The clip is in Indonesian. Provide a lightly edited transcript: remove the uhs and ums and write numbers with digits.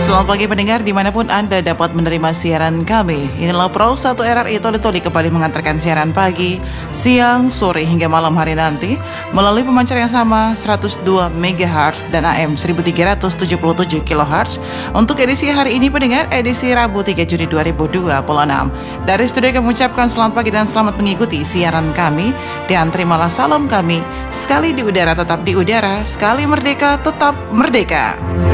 Selamat pagi pendengar dimanapun Anda dapat menerima siaran kami. Inilah Pro 1 RRI Toli-Toli kembali mengantarkan siaran pagi, siang, sore hingga malam hari nanti melalui pemancar yang sama 102 MHz dan AM 1377 kHz untuk edisi hari ini pendengar, edisi Rabu 3 Juni 2026. Dari studio kami mengucapkan selamat pagi dan selamat mengikuti siaran kami dan terimalah salam kami. Sekali di udara tetap di udara, sekali merdeka tetap merdeka.